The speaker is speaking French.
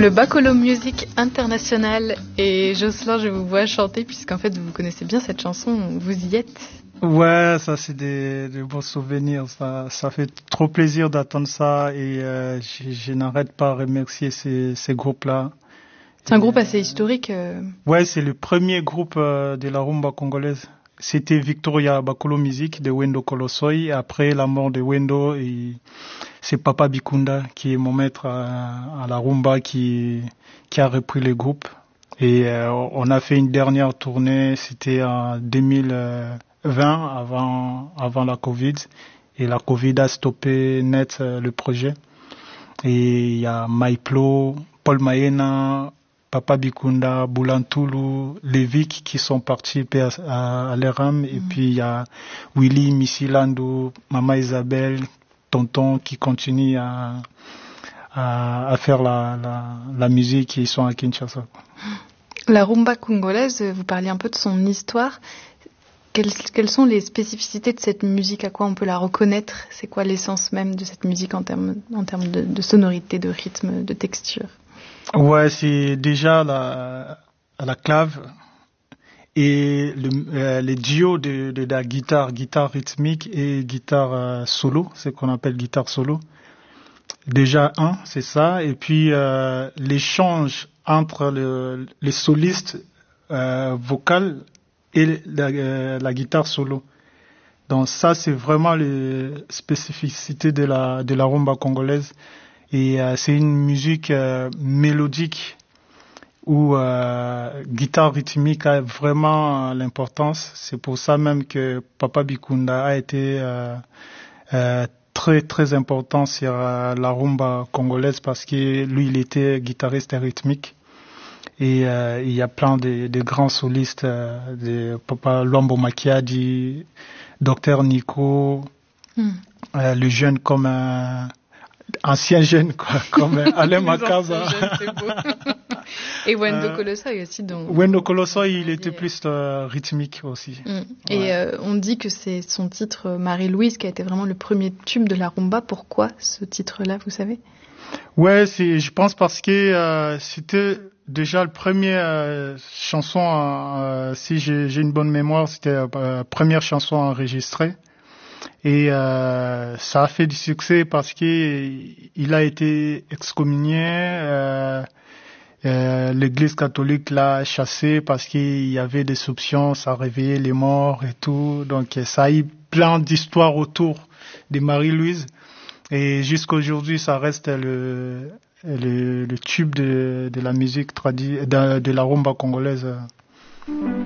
Le Bacolo Music International. Et Jocelyn, je vous vois chanter puisqu'en fait vous connaissez bien cette chanson, vous y êtes. Ouais, ça c'est des bons souvenirs. Ça fait trop plaisir d'entendre ça et je n'arrête pas de remercier ces groupes-là. C'est un groupe assez historique. Ouais, c'est le premier groupe de la rumba congolaise. C'était Victoria Bacolo Music de Wendo Kolosoi. Après la mort de Wendo, c'est Papa Bikunda qui est mon maître à la rumba qui a repris le groupe. Et on a fait une dernière tournée, c'était en 2020 avant la Covid. Et la Covid a stoppé net le projet. Et il y a Maiplo, Paul Maena, Papa Bikunda, Boulantulu, Lévic qui sont partis à l'ERAM. Et puis il y a Willy, Missilando, Mama Isabelle, Tonton qui continuent à faire la musique et ils sont à Kinshasa. La rumba congolaise, vous parliez un peu de son histoire. Quelles sont les spécificités de cette musique? À quoi on peut la reconnaître? C'est quoi l'essence même de cette musique en termes de sonorité, de rythme, de texture? Ouais, c'est déjà la clave et les duos de la guitare rythmique et guitare solo, ce qu'on appelle guitare solo. Déjà c'est ça. Et puis l'échange entre les solistes vocales et la guitare solo. Donc ça, c'est vraiment les spécificités de la rumba congolaise. Et c'est une musique mélodique où guitare rythmique a vraiment l'importance. C'est pour ça même que Papa Bikunda a été très très important sur la rumba congolaise parce que lui, il était guitariste rythmique. Et il y a plein de grands solistes, de Papa Luambo Makiadi, Docteur Nico, le jeune comme ancien jeune quoi, comme Alain Makaza. Et Wendo Kolosoi aussi. Wendo Kolosoi, il était plus rythmique aussi. Et on dit que c'est son titre Marie-Louise qui a été vraiment le premier tube de la rumba. Pourquoi ce titre-là, vous savez? Ouais, je pense parce que c'était déjà le premier chanson, si j'ai une bonne mémoire, c'était la première chanson enregistrée. Et ça a fait du succès parce qu'il a été excommunié. L'église catholique l'a chassé parce qu'il y avait des soupçons, ça réveillait les morts et tout. Donc ça a eu plein d'histoires autour de Marie-Louise. Et jusqu'à aujourd'hui, ça reste le tube de la musique de la rumba congolaise.